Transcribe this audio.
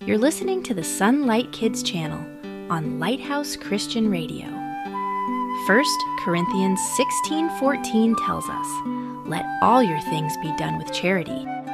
You're listening to the Sunlight Kids channel on Lighthouse Christian Radio. 1 Corinthians 16:14 tells us, "Let all your things be done with charity,